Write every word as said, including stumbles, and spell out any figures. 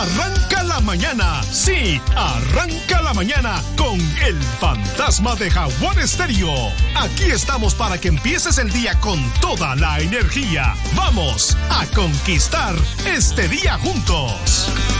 Arranca la mañana, sí, arranca la mañana con el fantasma de Jaguar Estéreo. Aquí estamos para que empieces el día con toda la energía. Vamos a conquistar este día juntos.